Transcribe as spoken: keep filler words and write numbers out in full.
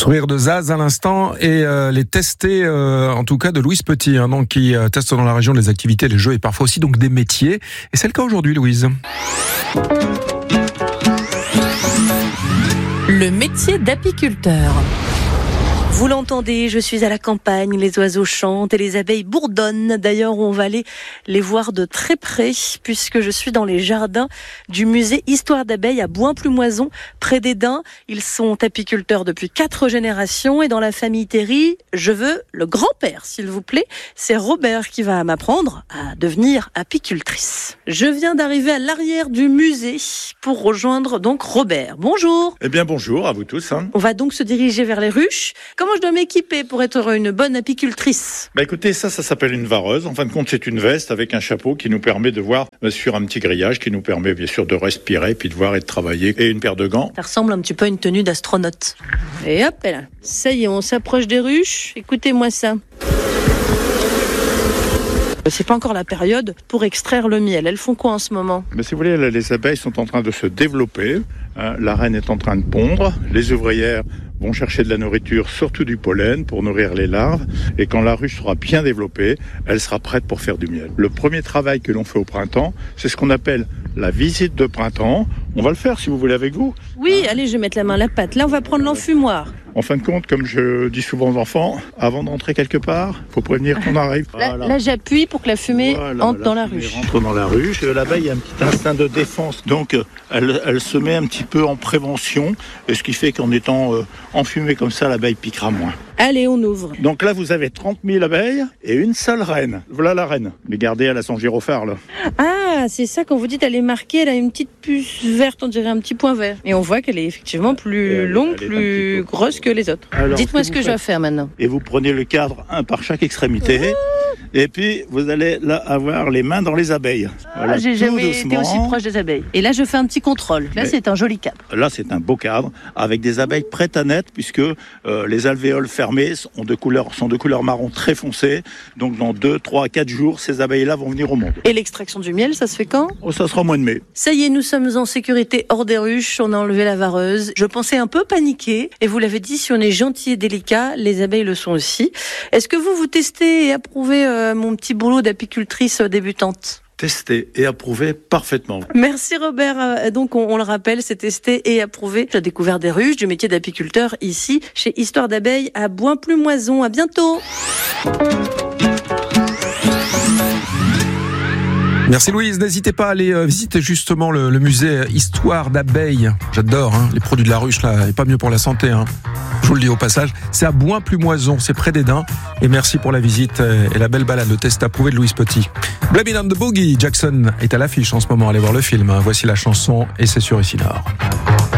Sourire de Zaz à l'instant et euh, les testés, euh, en tout cas de Louise Petit, hein, donc qui euh, teste dans la région les activités, les jeux et parfois aussi donc des métiers. Et c'est le cas aujourd'hui, Louise. Le métier d'apiculteur. Vous l'entendez, je suis à la campagne, les oiseaux chantent et les abeilles bourdonnent. D'ailleurs, on va aller les voir de très près puisque je suis dans les jardins du musée Histoire d'abeilles à Bouin-Plumoison, près d'Esdin. Ils sont apiculteurs depuis quatre générations et dans la famille Théry, je veux le grand-père, s'il vous plaît. C'est Robert qui va m'apprendre à devenir apicultrice. Je viens d'arriver à l'arrière du musée pour rejoindre donc Robert. Bonjour. Eh bien, bonjour à vous tous. Hein. On va donc se diriger vers les ruches. Comment je dois m'équiper pour être une bonne apicultrice ? Bah écoutez, ça, ça s'appelle une vareuse. En fin de compte, c'est une veste avec un chapeau qui nous permet de voir sur un petit grillage, qui nous permet bien sûr de respirer, puis de voir et de travailler. Et une paire de gants. Ça ressemble un petit peu à une tenue d'astronaute. Et hop là, ça y est, on s'approche des ruches. Écoutez-moi ça. C'est pas encore la période pour extraire le miel. Elles font quoi en ce moment ? Mais si vous voulez, les abeilles sont en train de se développer. Hein, la reine est en train de pondre. Les ouvrières vont chercher de la nourriture, surtout du pollen, pour nourrir les larves. Et quand la ruche sera bien développée, elle sera prête pour faire du miel. Le premier travail que l'on fait au printemps, c'est ce qu'on appelle la visite de printemps. On va le faire si vous voulez avec vous. Oui, hein ? Allez, je vais mettre la main à la pâte. Là, on va prendre l'enfumoir. En fin de compte, comme je dis souvent aux enfants, avant d'entrer quelque part, il faut prévenir qu'on arrive. Là, voilà. là, j'appuie pour que la fumée voilà, entre la dans la ruche. rentre dans la ruche. L'abeille a un petit instinct de défense, donc elle, elle se met un petit peu en prévention, et ce qui fait qu'en étant euh, enfumée comme ça, l'abeille piquera moins. Allez, on ouvre. Donc là, vous avez trente mille abeilles et une seule reine. Voilà la reine. Mais gardez, elle a son gyrophare, là. Ah, c'est ça, quand vous dites elle est marquée, elle a une petite puce verte, on dirait un petit point vert. Et on voit qu'elle est effectivement plus elle, longue, elle plus grosse que les autres. Alors, dites-moi ce que, ce que je dois faire maintenant. Et vous prenez le cadre, un par chaque extrémité. Mmh. Et puis, vous allez là avoir les mains dans les abeilles. Voilà, ah, j'ai jamais doucement. été aussi proche des abeilles. Et là, je fais un petit contrôle. Là, Mais c'est un joli cadre. Là, c'est un beau cadre avec des abeilles prêtes à naître puisque euh, les alvéoles fermées sont de couleur, sont de couleur marron très foncée. Donc, dans deux, trois, quatre jours, ces abeilles-là vont venir au monde. Et l'extraction du miel, ça se fait quand ? Oh, ça sera au mois de mai. Ça y est, nous sommes en sécurité hors des ruches. On a enlevé la vareuse. Je pensais un peu paniquer. Et vous l'avez dit, si on est gentil et délicat, les abeilles le sont aussi. Est-ce que vous, vous testez et approuvez euh, mon petit boulot d'apicultrice débutante ? Testé et approuvé parfaitement. Merci Robert. Donc on, on le rappelle, c'est testé et approuvé. J'ai découvert des ruches du métier d'apiculteur ici chez Histoire d'abeilles à Bouin-Plumoison. À bientôt. Merci Louise, n'hésitez pas à aller euh, visiter justement le, le musée Histoire d'abeilles. J'adore hein, les produits de la ruche là, et pas mieux pour la santé. Hein. Je vous le dis au passage, c'est à Bouin-Plumoison, c'est près d'Esdin. Et merci pour la visite et la belle balade, le test approuvé de Louise Petit. Blaming on the Boogie, Jackson est à l'affiche en ce moment, allez voir le film. Hein. Voici la chanson et c'est sur Ici Nord.